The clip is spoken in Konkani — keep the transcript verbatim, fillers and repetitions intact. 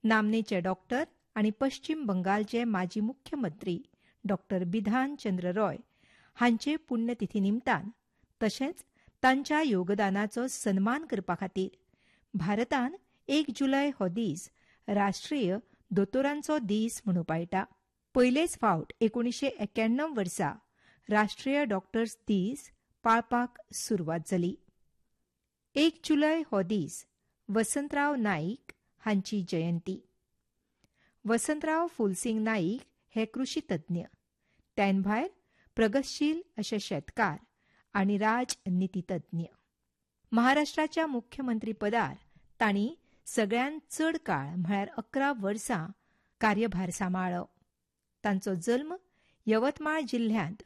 नामनेचे डॉक्टर आनी पश्चिम बंगालचे माजी मुख्यमंत्री डॉक्टर बिधान चंद्र रॉय हांचे पुण्यतिथी निमतान तशेंच तांच्या योगदानाचो सन्मान करपा खातीर भारतान एक जुलय हो दीस राष्ट्रीय दोतोरांचो दीस म्हणून पाळटा. पयलेच फावट एकोणीशे एक्याण्णव वर्सा राष्ट्रीय डॉक्टर्स दीस पाळपाक सुरवात जाली. एक जुलय हो दीस वसंतराव नाईक हांची जयंती. वसंतराव फुलसिंग नाईक हे कृशी तज्ञ, त्यान भायर प्रगतशील अशे शेतकार आनी राजनितीतज्ञ. महाराष्ट्राच्या मुख्यमंत्री पदार तांणी सगळ्यात चड काळ म्हळ्यार अकरा वर्सां कार्यभार सांबाळ्ळो. तांचो जल्म यवतमाळ जिल्ह्यांत